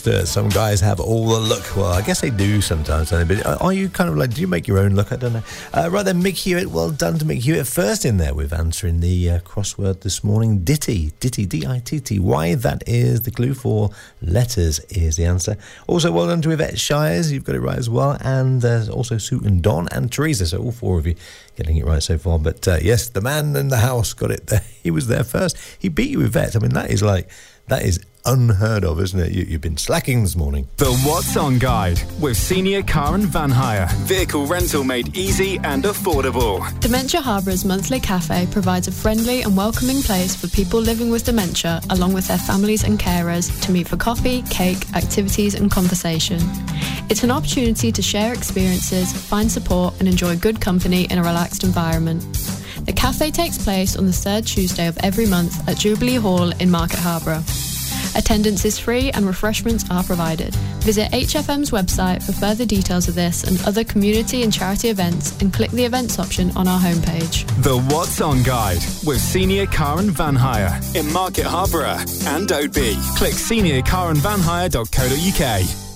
that some guys have all the look. Well, I guess they do sometimes, don't they? But are you kind of like, do you make your own look? I don't know. Right then, Mick Hewitt, well done to Mick Hewitt. First in there with answering the crossword this morning. Ditty, D-I-T-T-Y. That is the clue. 4 letters is the answer. Also, well done to Yvette Shires. You've got it right as well. And also Sue and Don and Teresa. So all 4 of you getting it right so far. But yes, the man in the house got it there. He was there first. He beat you, Yvette. I mean, that is unheard of, isn't it? You've been slacking this morning. The What's On Guide with Senior Car and Van Hire. Vehicle rental made easy and affordable. Dementia Harbour's monthly cafe provides a friendly and welcoming place for people living with dementia, along with their families and carers, to meet for coffee, cake, activities and conversation. It's an opportunity to share experiences, find support and enjoy good company in a relaxed environment. The cafe takes place on the 3rd Tuesday of every month at Jubilee Hall in Market Harborough. Attendance is free and refreshments are provided. Visit HFM's website for further details of this and other community and charity events and click the events option on our homepage. The What's On Guide with Senior Car and Van Hire in Market Harborough and Oadby. Click seniorcarandvanhire.co.uk.